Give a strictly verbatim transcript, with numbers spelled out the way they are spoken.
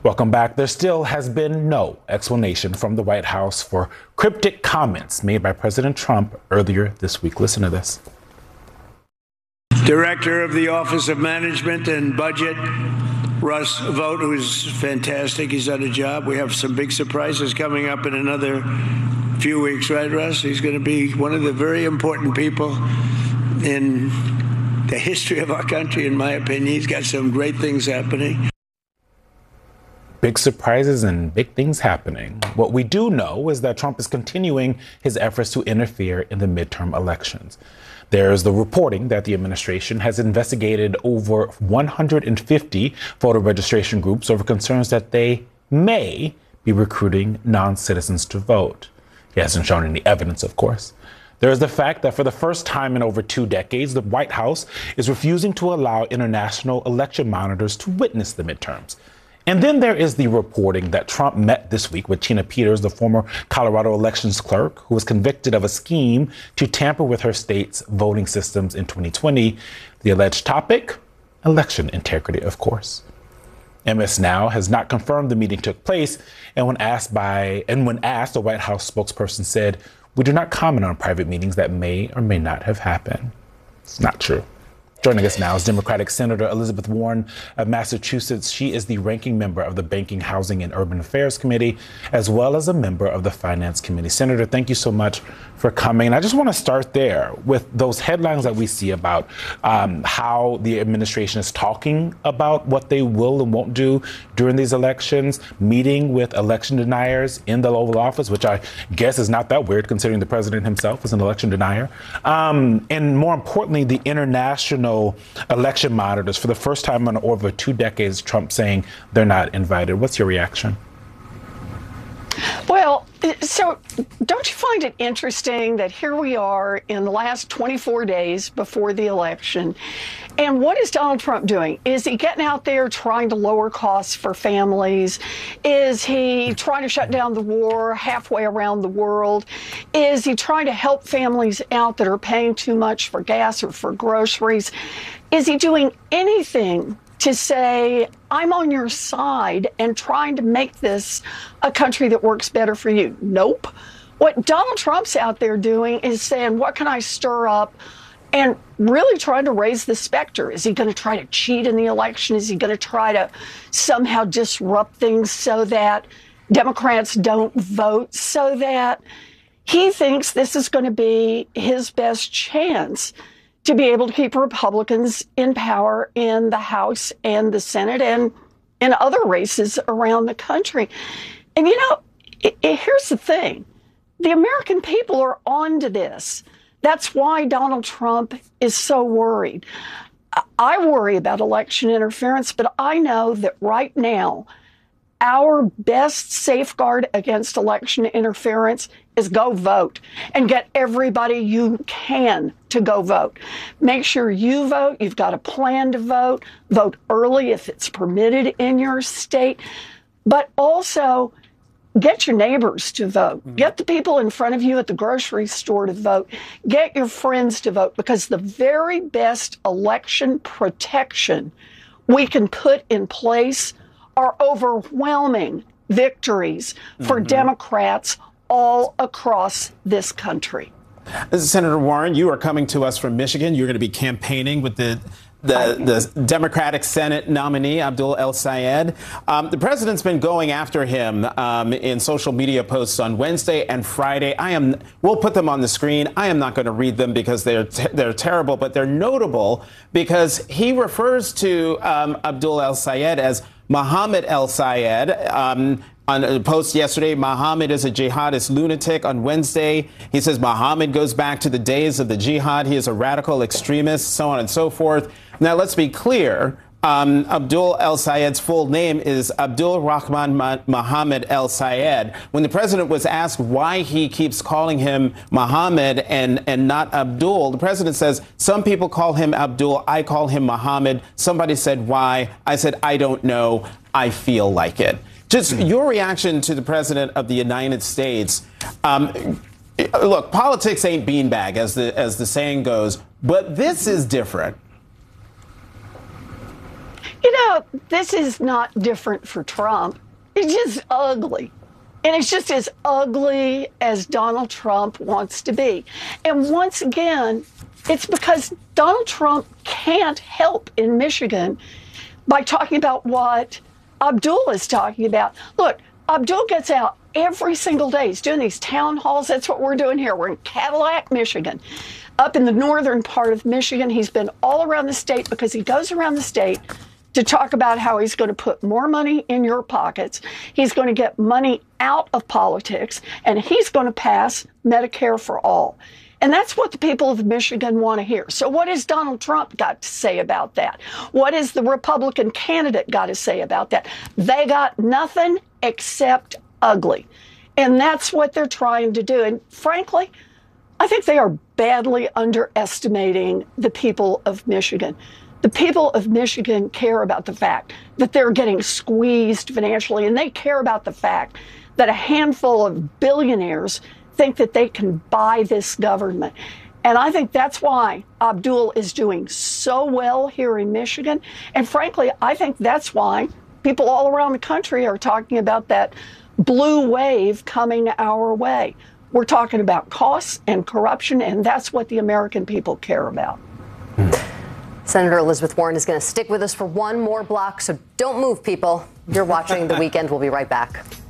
Welcome back. There still has been no explanation from the White House for cryptic comments made by President Trump earlier this week. Listen to this. Director of the Office of Management and Budget, Russ Vought, who is fantastic. He's done a job. We have some big surprises coming up in another few weeks, right, Russ? He's going to be one of the very important people in the history of our country, in my opinion. He's got some great things happening. Big surprises and big things happening. What we do know is that Trump is continuing his efforts to interfere in the midterm elections. There's the reporting that the administration has investigated over one hundred fifty voter registration groups over concerns that they may be recruiting non-citizens to vote. He hasn't shown any evidence, of course. There is the fact that for the first time in over two decades, the White House is refusing to allow international election monitors to witness the midterms. And then there is the reporting that Trump met this week with Tina Peters, the former Colorado elections clerk, who was convicted of a scheme to tamper with her state's voting systems in twenty twenty. The alleged topic? Election integrity, of course. M S Now has not confirmed the meeting took place, and when asked by and when asked, the White House spokesperson said, "We do not comment on private meetings that may or may not have happened." It's not true. Joining us now is Democratic Senator Elizabeth Warren of Massachusetts. She is the ranking member of the Banking, Housing, and Urban Affairs Committee, as well as a member of the Finance Committee. Senator, thank you so much for coming. And I just want to start there with those headlines that we see about um, how the administration is talking about what they will and won't do during these elections, meeting with election deniers in the Oval Office, which I guess is not that weird considering the president himself is an election denier. Um, and more importantly, the international election monitors. For the first time in over two decades, Trump saying they're not invited. What's your reaction? Well, so don't you find it interesting that here we are in the last twenty-four days before the election, and what is Donald Trump doing? Is he getting out there trying to lower costs for families? Is he trying to shut down the war halfway around the world? Is he trying to help families out that are paying too much for gas or for groceries? Is he doing anything to say, I'm on your side and trying to make this a country that works better for you? Nope. What Donald Trump's out there doing is saying, what can I stir up? And really trying to raise the specter. Is he going to try to cheat in the election? Is he going to try to somehow disrupt things so that Democrats don't vote, so that he thinks this is going to be his best chance to be able to keep Republicans in power in the House and the Senate and in other races around the country? And, you know, it, it, here's the thing. The American people are on to this. That's why Donald Trump is so worried. I worry about election interference, but I know that right now, our best safeguard against election interference is go vote and get everybody you can to go vote. Make sure you vote. You've got a plan to vote. Vote early if it's permitted in your state. But also, get your neighbors to vote. Mm-hmm. Get the people in front of you at the grocery store to vote. Get your friends to vote, because the very best election protection we can put in place are overwhelming victories for mm-hmm. Democrats all across this country. Senator Warren, you are coming to us from Michigan. You're going to be campaigning with the The, the Democratic Senate nominee, Abdul El-Sayed. Um, the president's been going after him um, in social media posts on Wednesday and Friday. I am, we'll put them on the screen. I am not going to read them because they're te- they're terrible, but they're notable because he refers to um, Abdul El-Sayed as Mohammed El-Sayed. Um, On a post yesterday, Mohammed is a jihadist lunatic. On Wednesday, he says Mohammed goes back to the days of the jihad. He is a radical extremist, so on and so forth. Now, let's be clear. Um, Abdul El-Sayed's full name is Abdul Rahman Mohammed El-Sayed. When the president was asked why he keeps calling him Mohammed and, and not Abdul, the president says, some people call him Abdul. I call him Mohammed. Somebody said why. I said, I don't know. I feel like it. Just your reaction to the president of the United States. Um, look, politics ain't beanbag, as the as the saying goes, but this is different. You know, this is not different for Trump. It's just ugly. And it's just as ugly as Donald Trump wants to be. And once again, it's because Donald Trump can't help in Michigan by talking about what Abdul is talking about. Look, Abdul gets out every single day. He's doing these town halls. That's what we're doing here. We're in Cadillac, Michigan, up in the northern part of Michigan. He's been all around the state because he goes around the state to talk about how he's going to put more money in your pockets. He's going to get money out of politics, and he's going to pass Medicare for all. And that's what the people of Michigan want to hear. So what has Donald Trump got to say about that? What has the Republican candidate got to say about that? They got nothing except ugly. And that's what they're trying to do. And frankly, I think they are badly underestimating the people of Michigan. The people of Michigan care about the fact that they're getting squeezed financially, and they care about the fact that a handful of billionaires think that they can buy this government. And I think that's why Abdul is doing so well here in Michigan. And frankly, I think that's why people all around the country are talking about that blue wave coming our way. We're talking about costs and corruption, and that's what the American people care about. Senator Elizabeth Warren is going to stick with us for one more block, so don't move, people. You're watching The Weekend. We'll be right back.